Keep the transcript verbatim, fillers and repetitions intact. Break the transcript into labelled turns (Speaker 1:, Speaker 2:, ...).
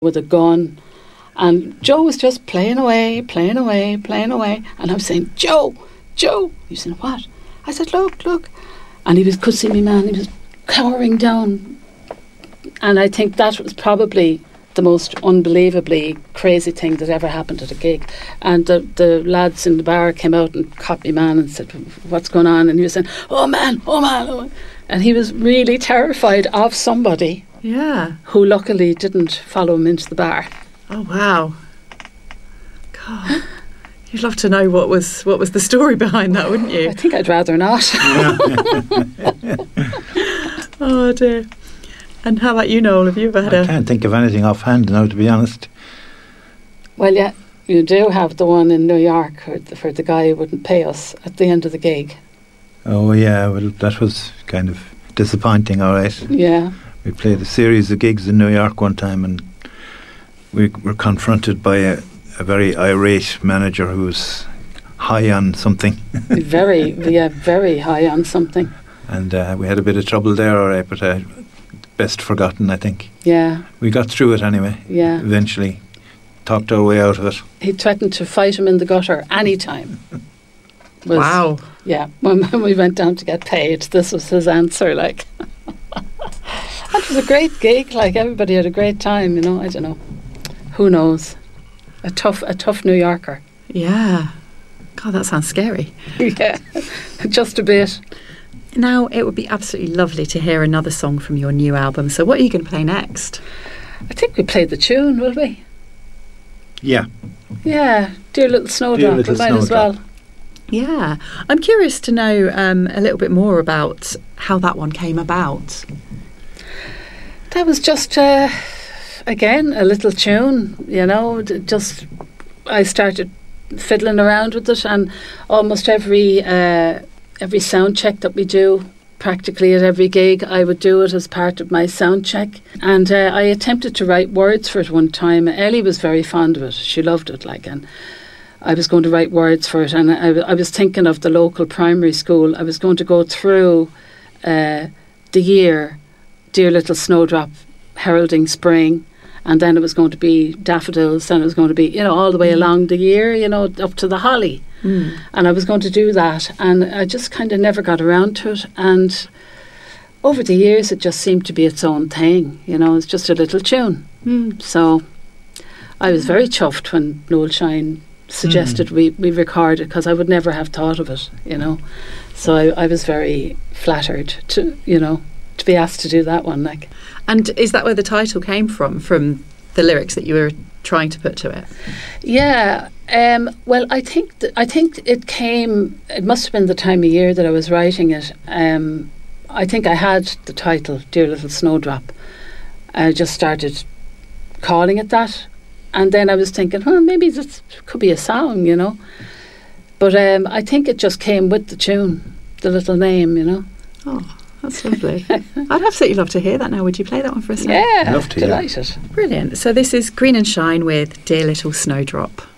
Speaker 1: with a gun. And Joe was just playing away, playing away, playing away. And I was saying, Joe, Joe. He was saying, what? I said, look, look. And he was, could see me, man. He was cowering down. And I think that was probably the most unbelievably crazy thing that ever happened at a gig. And the, the lads in the bar came out and caught me, man, and said, what's going on? And he was saying, oh, man, oh, man. Oh. And he was really terrified of somebody
Speaker 2: yeah.
Speaker 1: who luckily didn't follow him into the bar.
Speaker 2: Oh, wow. God. You'd love to know what was what was the story behind that, wouldn't you?
Speaker 1: I think I'd rather not.
Speaker 2: Oh, dear. And how about you, Noel? Have you ever had
Speaker 3: I
Speaker 2: a...
Speaker 3: I can't think of anything offhand now, to be honest.
Speaker 1: Well, yeah, you do have the one in New York for the, for the guy who wouldn't pay us at the end of the gig.
Speaker 3: Oh, yeah, well, that was kind of disappointing, all right.
Speaker 1: Yeah.
Speaker 3: We played a series of gigs in New York one time, and we were confronted by a, a very irate manager who was high on something.
Speaker 1: very, yeah, very high on something.
Speaker 3: And uh, we had a bit of trouble there, all right, but uh, best forgotten, I think.
Speaker 1: Yeah.
Speaker 3: We got through it anyway.
Speaker 1: Yeah.
Speaker 3: Eventually. Talked our way out of it.
Speaker 1: He threatened to fight him in the gutter any time. Was,
Speaker 2: wow.
Speaker 1: Yeah. When, when we went down to get paid, this was his answer, like. That was a great gig, like, everybody had a great time, you know, I don't know. Who knows? A tough, a tough New Yorker.
Speaker 2: Yeah. God, that sounds scary.
Speaker 1: Yeah, just a bit.
Speaker 2: Now, it would be absolutely lovely to hear another song from your new album. So what are you going to play next?
Speaker 1: I think we played the tune, will we?
Speaker 3: Yeah.
Speaker 1: Yeah, Dear Little Snowdrop, we might as well.
Speaker 2: Yeah. I'm curious to know um, a little bit more about how that one came about.
Speaker 1: That was just, uh, again, a little tune, you know, just, I started fiddling around with it, and almost every uh, every sound check that we do, practically at every gig, I would do it as part of my sound check. And uh, I attempted to write words for it one time. Ellie was very fond of it. She loved it, like, and I was going to write words for it. And I, w- I was thinking of the local primary school. I was going to go through uh, the year, Dear Little Snowdrop, heralding spring. And then it was going to be daffodils, and it was going to be, you know, all the way along the year, you know, up to the holly.
Speaker 2: Mm.
Speaker 1: And I was going to do that, and I just kind of never got around to it. And over the years, it just seemed to be its own thing, you know, it's just a little tune.
Speaker 2: Mm.
Speaker 1: So I was very chuffed when Noel Shine suggested mm. we, we record it, because I would never have thought of it, you know. So I, I was very flattered to, you know, to be asked to do that one, like.
Speaker 2: And is that where the title came from, from the lyrics that you were trying to put to it?
Speaker 1: Yeah. Um, well, I think th- I think it came, it must have been the time of year that I was writing it. Um, I think I had the title, Dear Little Snowdrop. I just started calling it that. And then I was thinking, well, maybe this could be a song, you know. But um, I think it just came with the tune, the little name, you know.
Speaker 2: Oh. That's lovely. I'd absolutely love to hear that now. Would you play that one for us now?
Speaker 1: Yeah,
Speaker 3: love to,
Speaker 1: delighted.
Speaker 3: yeah.
Speaker 2: Brilliant. So this is Green and Shine with Dear Little Snowdrop.